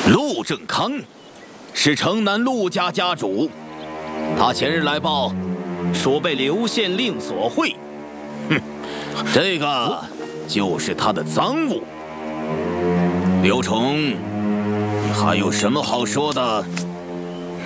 陆正康是城南陆家家主，他前日来报，说被刘县令所贿。哼，这个就是他的赃物。刘崇，你还有什么好说的？